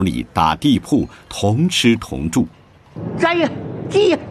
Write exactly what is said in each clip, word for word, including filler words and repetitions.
里打地铺，同吃同住。 摘呀，记呀，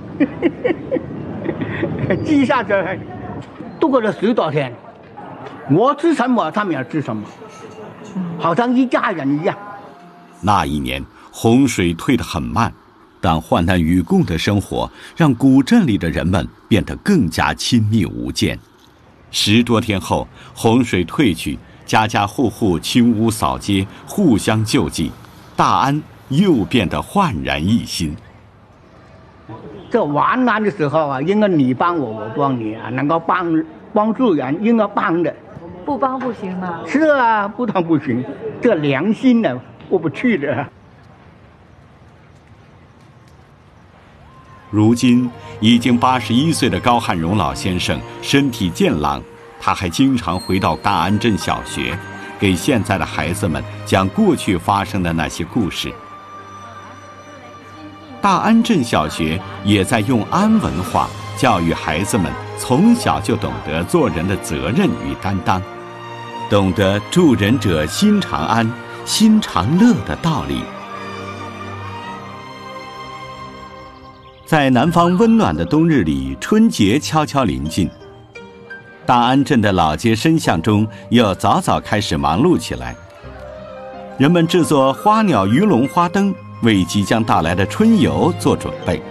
记下这度过了十多天，我吃什么，他们也吃什么，好像一家人一样。 那一年洪水退得很慢，但患难与共的生活让古镇里的人们变得更加亲密无间。十多天后，洪水退去，家家户户清屋扫街，互相救济，大安又变得焕然一新。 这完难的时候啊，应该你帮我，我帮你啊，能够帮帮助人，应该帮的。 不帮不行吗？ 是啊，不帮不行，这良心呢过不去的。 如今已经八十一岁的高汉荣老先生身体健朗，他还经常回到大安镇小学，给现在的孩子们讲过去发生的那些故事。大安镇小学也在用安文化教育孩子们从小就懂得做人的责任与担当，懂得助人者心常安，心常乐的道理。在南方温暖的冬日里，春节悄悄临近，大安镇的老街深巷中又早早开始忙碌起来。人们制作花鸟鱼龙花灯，为即将到来的春游做准备。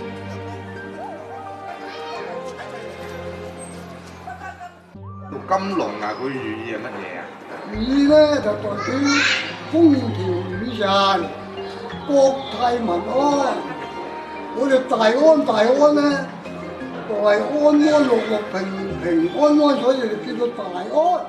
金龍啊，佢寓意係乜嘢啊？ 寓意咧就代表風調雨順、國泰民安。我哋大安大安咧，就係安安樂樂、平平安安，所以就叫做大安。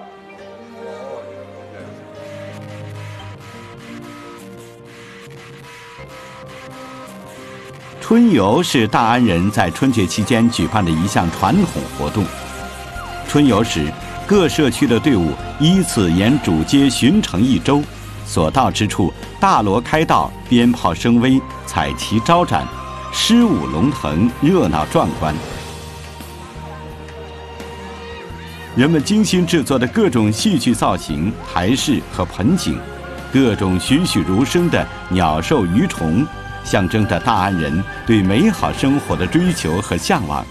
春游是大安人在春节期间举办的一项传统活动。春游时，各社区的队伍依次沿主街巡城一周，所到之处大锣开道，鞭炮声威，彩旗招展，狮舞龙腾，热闹壮观。人们精心制作的各种戏剧造型、台饰和盆景，各种栩栩如生的鸟兽鱼虫，象征着大安人对美好生活的追求和向往。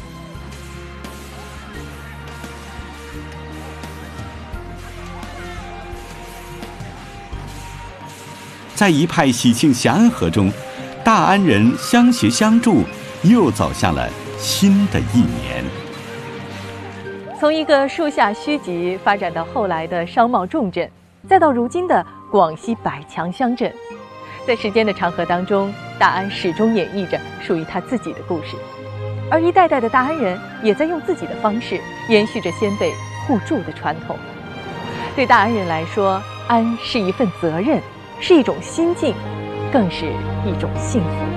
在一派喜庆祥和中，大安人相携相助，又走向了新的一年。 从一个树下墟集发展到后来的商贸重镇，再到如今的广西百强乡镇，在时间的长河当中，大安始终演绎着属于他自己的故事，而一代代的大安人也在用自己的方式延续着先辈互助的传统。对大安人来说，安是一份责任，是一种心境，更是一种幸福。